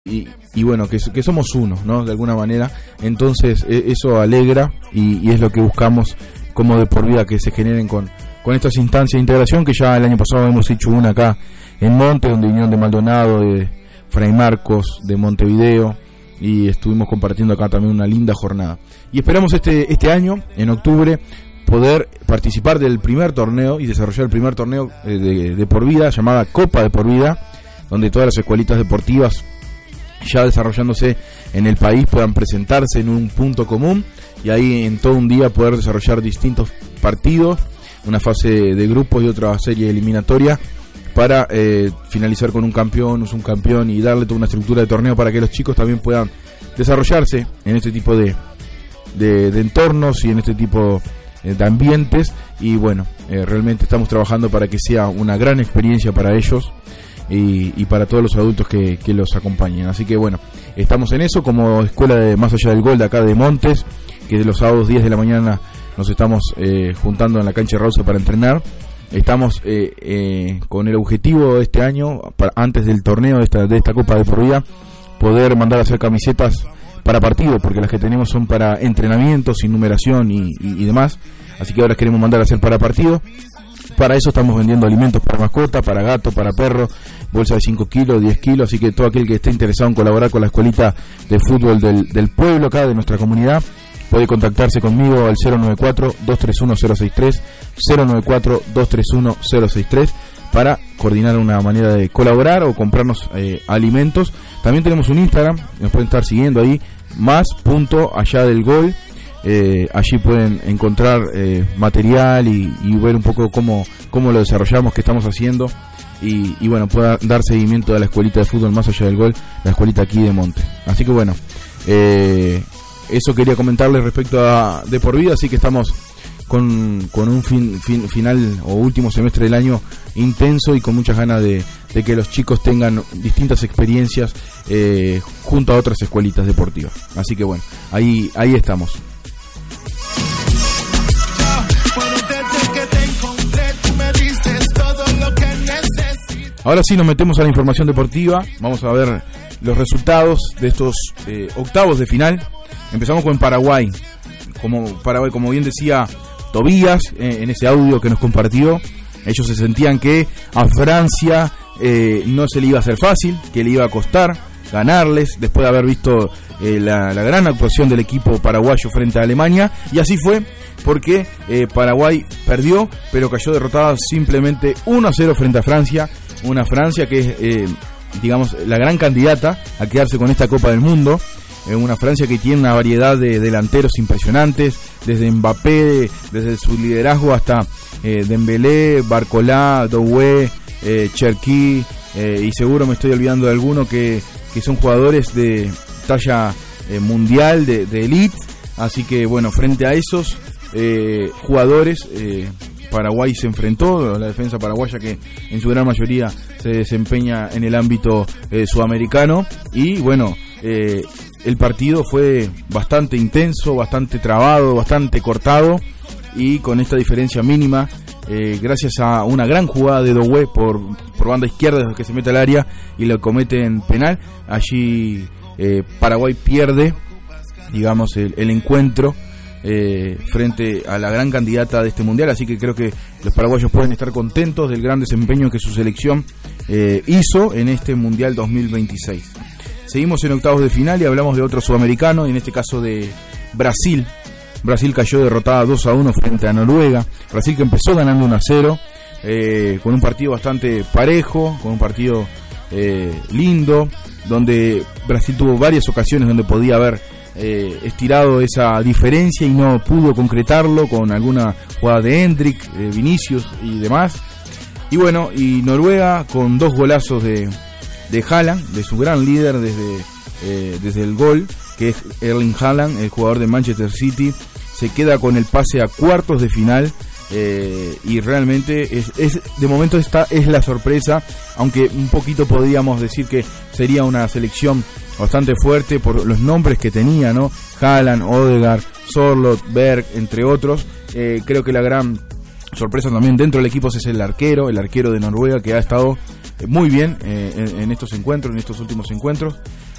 y bueno, que somos uno, ¿no? De alguna manera. Entonces eso alegra y es lo que buscamos como de por vida, que se generen con estas instancias de integración, que ya el año pasado hemos hecho una acá en Montes, donde vinieron de Maldonado, de Fray Marcos, de Montevideo, y estuvimos compartiendo acá también una linda jornada. Y esperamos este año, en octubre, poder participar del primer torneo y desarrollar el primer torneo de por vida, llamada Copa de por vida, donde todas las escuelitas deportivas ya desarrollándose en el país puedan presentarse en un punto común y ahí en todo un día poder desarrollar distintos partidos, una fase de grupos y otra serie eliminatoria para finalizar con un campeón, un subcampeón y darle toda una estructura de torneo para que los chicos también puedan desarrollarse en este tipo de entornos y en este tipo de ambientes. Y bueno, realmente estamos trabajando para que sea una gran experiencia para ellos y para todos los adultos que los acompañen. Así que bueno, estamos en eso como escuela de Más Allá del Gol de acá de Montes, que de los sábados 10 de la mañana nos estamos juntando en la cancha de Rauce para entrenar. Estamos con el objetivo de este año, antes del torneo de esta Copa de por vida, poder mandar a hacer camisetas para partido, porque las que tenemos son para entrenamiento, sin numeración y demás. Así que ahora queremos mandar a hacer para partido. Para eso estamos vendiendo alimentos para mascota, para gato, para perro, bolsa de 5 kilos, 10 kilos, así que todo aquel que esté interesado en colaborar con la escuelita de fútbol del pueblo acá, de nuestra comunidad, puede contactarse conmigo al 094-231-063, 094-231-063, para coordinar una manera de colaborar o comprarnos alimentos. También tenemos un Instagram, nos pueden estar siguiendo ahí, más.alladelgol. Allí pueden encontrar material y ver un poco cómo lo desarrollamos, qué estamos haciendo y bueno, pueda dar seguimiento a la escuelita de fútbol Más Allá del Gol, la escuelita aquí de Monte. Así que bueno, eso quería comentarles respecto a de por vida. Así que estamos con un final o último semestre del año intenso y con muchas ganas de que los chicos tengan distintas experiencias junto a otras escuelitas deportivas. Así que bueno, ahí estamos. Ahora sí nos metemos a la información deportiva. Vamos a ver los resultados de estos octavos de final. Empezamos con Paraguay. Como bien decía Tobías en ese audio que nos compartió, ellos se sentían que a Francia no se le iba a hacer fácil, que le iba a costar ganarles, después de haber visto la gran actuación del equipo paraguayo frente a Alemania. Y así fue, porque Paraguay perdió, pero cayó derrotada simplemente 1-0 frente a Francia. Una Francia que es, digamos, la gran candidata a quedarse con esta Copa del Mundo. Una Francia que tiene una variedad de delanteros impresionantes, desde Mbappé, desde su liderazgo hasta Dembélé, Barcola, Doué, Cherki, y seguro me estoy olvidando de alguno que son jugadores de talla mundial, de elite. Así que bueno, frente a esos jugadores, Paraguay se enfrentó, la defensa paraguaya que en su gran mayoría se desempeña en el ámbito sudamericano. Y bueno, el partido fue bastante intenso, bastante trabado, bastante cortado, y con esta diferencia mínima, gracias a una gran jugada de Doué por banda izquierda, desde que se mete al área y lo comete en penal. Allí Paraguay pierde, digamos, el encuentro frente a la gran candidata de este mundial. Así que creo que los paraguayos pueden estar contentos del gran desempeño que su selección hizo en este mundial 2026. Seguimos en octavos de final y hablamos de otro sudamericano, y en este caso de Brasil. Brasil cayó derrotada 2-1 frente a Noruega. Brasil que empezó ganando 1-0, con un partido bastante parejo, con un partido lindo, donde Brasil tuvo varias ocasiones donde podía haber estirado esa diferencia y no pudo concretarlo, con alguna jugada de Hendrik, Vinicius y demás. Y bueno, y Noruega con 2 golazos de Haaland, de su gran líder desde el gol, que es Erling Haaland, el jugador de Manchester City, se queda con el pase a cuartos de final. Y realmente es de momento esta es la sorpresa, aunque un poquito podríamos decir que sería una selección bastante fuerte por los nombres que tenía, ¿no? Haaland, Odegaard, Sorloth, Berg, entre otros. Creo que la gran sorpresa también dentro del equipo es el arquero de Noruega, que ha estado muy bien en estos encuentros, en estos últimos encuentros.